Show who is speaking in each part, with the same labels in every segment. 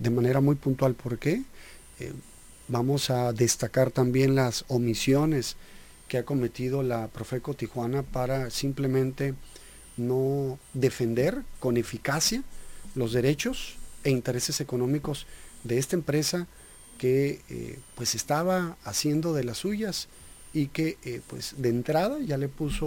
Speaker 1: de manera muy puntual por qué. Vamos a destacar también las omisiones que ha cometido la Profeco Tijuana para simplemente no defender con eficacia los derechos e intereses económicos de esta empresa que pues estaba haciendo de las suyas y que pues de entrada ya le puso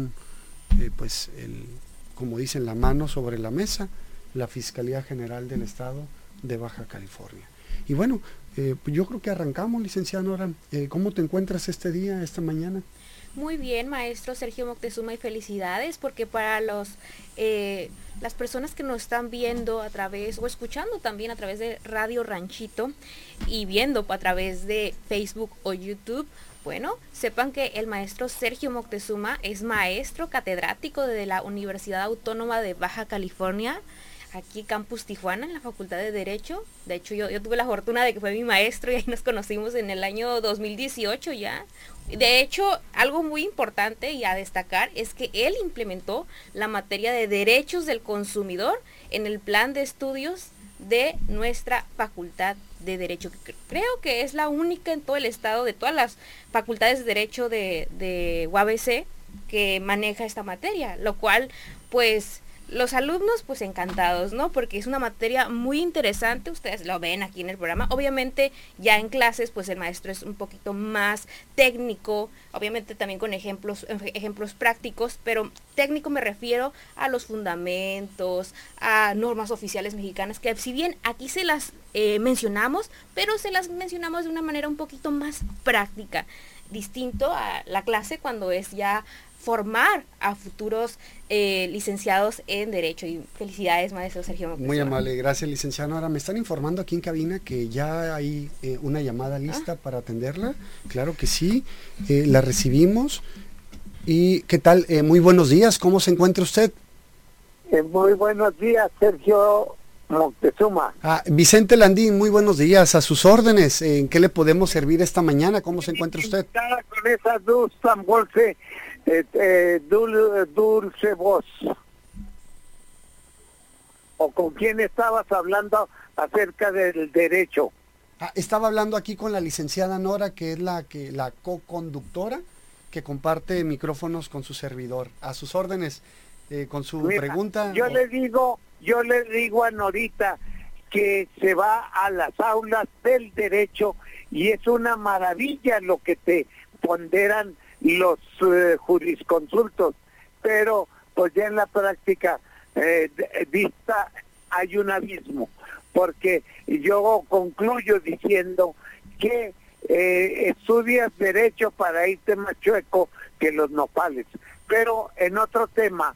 Speaker 1: como dicen, la mano sobre la mesa la Fiscalía General del Estado de Baja California. Y bueno, pues yo creo que arrancamos, licenciada Nora. ¿Cómo te encuentras este día, esta mañana?
Speaker 2: Muy bien, maestro Sergio Moctezuma, y felicidades porque para las personas que nos están viendo a través o escuchando también a través de Radio Ranchito y viendo a través de Facebook o YouTube, bueno, sepan que el maestro Sergio Moctezuma es maestro catedrático de la Universidad Autónoma de Baja California, aquí Campus Tijuana, en la Facultad de Derecho. De hecho, yo tuve la fortuna de que fue mi maestro y ahí nos conocimos en el año 2018 ya. De hecho, algo muy importante y a destacar es que él implementó la materia de derechos del consumidor en el plan de estudios de nuestra Facultad de Derecho. Creo que es la única en todo el estado, de todas las facultades de Derecho de UABC, que maneja esta materia, lo cual, pues, los alumnos pues encantados, ¿no? Porque es una materia muy interesante, ustedes lo ven aquí en el programa. Obviamente ya en clases pues el maestro es un poquito más técnico, obviamente también con ejemplos prácticos, pero técnico me refiero a los fundamentos, a normas oficiales mexicanas, que si bien aquí se las mencionamos, pero se las mencionamos de una manera un poquito más práctica, distinto a la clase cuando es ya formar a futuros licenciados en Derecho. Y felicidades, maestro Sergio Moctezuma.
Speaker 1: Muy amable, gracias, licenciada. Ahora me están informando aquí en cabina que ya hay una llamada lista para atenderla. Claro que sí, la recibimos. ¿Y qué tal? Muy buenos días, ¿cómo se encuentra usted?
Speaker 3: Muy buenos días, Sergio Moctezuma.
Speaker 1: Vicente Landín, muy buenos días, a sus órdenes. ¿En qué le podemos servir esta mañana? ¿Cómo se encuentra usted?
Speaker 3: Con esa dulce tan dulce, dulce voz. ¿O con quién estabas hablando acerca del derecho?
Speaker 1: Estaba hablando aquí con la licenciada Nora, que es la co-conductora que comparte micrófonos con su servidor. A sus órdenes, con su pregunta.
Speaker 3: Yo le digo a Norita que se va a las aulas del derecho y es una maravilla lo que te ponderan los jurisconsultos, pero pues ya en la práctica vista hay un abismo, porque yo concluyo diciendo que estudias derecho para irte más chueco que los nopales. Pero en otro tema,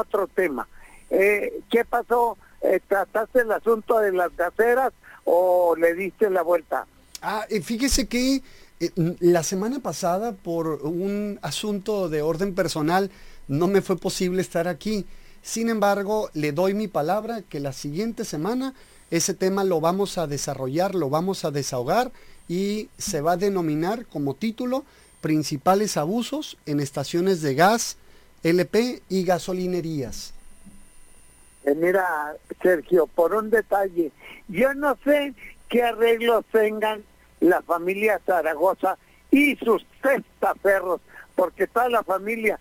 Speaker 3: ¿qué pasó? ¿Trataste el asunto de las gaseras o le diste la vuelta?
Speaker 1: Fíjese que la semana pasada, por un asunto de orden personal, no me fue posible estar aquí. Sin embargo, le doy mi palabra que la siguiente semana ese tema lo vamos a desarrollar, lo vamos a desahogar y se va a denominar como título Principales abusos en estaciones de gas, LP y gasolinerías.
Speaker 3: Mira, Sergio, por un detalle, yo no sé qué arreglos tengan la familia Zaragoza y sus testaferros, porque toda la familia,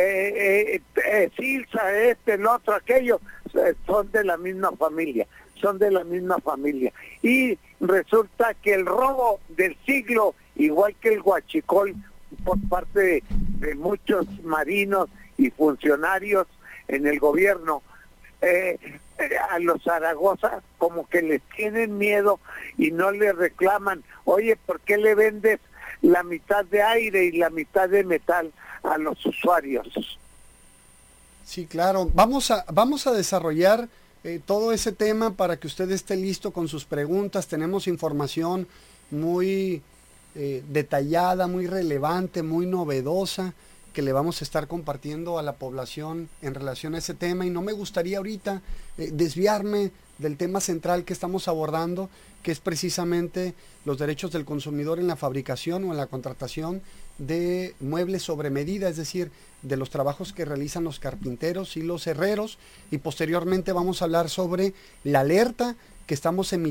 Speaker 3: Silsa, el otro, aquello, son de la misma familia. Y resulta que el robo del siglo, igual que el huachicol, por parte de muchos marinos y funcionarios en el gobierno, a los Zaragoza como que les tienen miedo y no le reclaman, oye, ¿por qué le vendes la mitad de aire y la mitad de metal a los usuarios?
Speaker 1: Sí, claro. Vamos a desarrollar todo ese tema para que usted esté listo con sus preguntas. Tenemos información muy detallada, muy relevante, muy novedosa, que le vamos a estar compartiendo a la población en relación a ese tema, y no me gustaría ahorita desviarme del tema central que estamos abordando, que es precisamente los derechos del consumidor en la fabricación o en la contratación de muebles sobre medida, es decir, de los trabajos que realizan los carpinteros y los herreros, y posteriormente vamos a hablar sobre la alerta que estamos emitiendo